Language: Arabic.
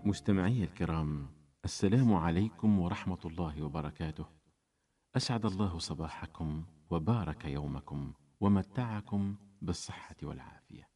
مستمعي الكرام، السلام عليكم ورحمة الله وبركاته. أسعد الله صباحكم وبارك يومكم ومتعكم بالصحة والعافية.